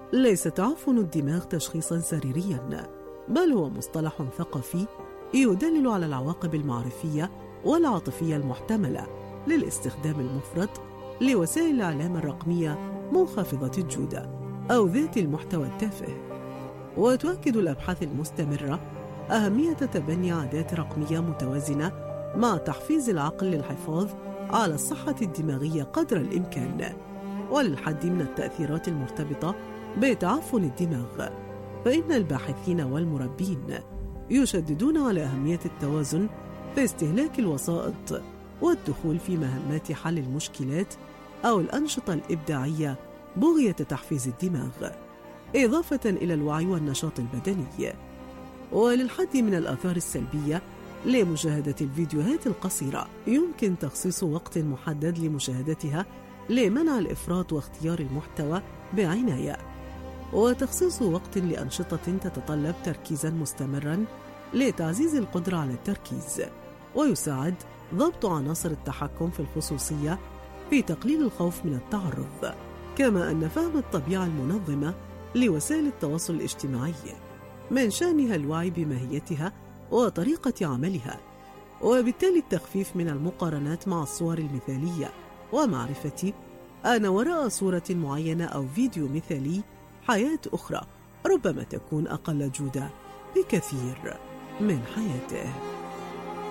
ليس تعفن الدماغ تشخيصا سريريا، بل هو مصطلح ثقافي يدلل على العواقب المعرفية والعاطفية المحتملة للاستخدام المفرط لوسائل الإعلام الرقمية منخفضة الجودة أو ذات المحتوى التافه. وتؤكد الأبحاث المستمرة أهمية تبني عادات رقمية متوازنة مع تحفيز العقل للحفاظ على الصحة الدماغية قدر الإمكان، وللحد من التأثيرات المرتبطة بتعفن الدماغ. فإن الباحثين والمربين يشددون على أهمية التوازن في استهلاك الوسائط والدخول في مهمات حل المشكلات أو الأنشطة الإبداعية بغية تحفيز الدماغ، إضافة إلى الوعي والنشاط البدني. وللحد من الآثار السلبية لمشاهدة الفيديوهات القصيرة، يمكن تخصيص وقت محدد لمشاهدتها لمنع الإفراط واختيار المحتوى بعناية، وتخصيص وقت لأنشطة تتطلب تركيزا مستمرا لتعزيز القدرة على التركيز، ويساعد ضبط عناصر التحكم في الخصوصية في تقليل الخوف من التعرض. كما أن فهم الطبيعة المنظمة لوسائل التواصل الاجتماعي من شأنها الوعي بماهيتها وطريقة عملها، وبالتالي التخفيف من المقارنات مع الصور المثالية، ومعرفة أن وراء صورة معينة أو فيديو مثالي حياة أخرى ربما تكون أقل جودة بكثير من حياته.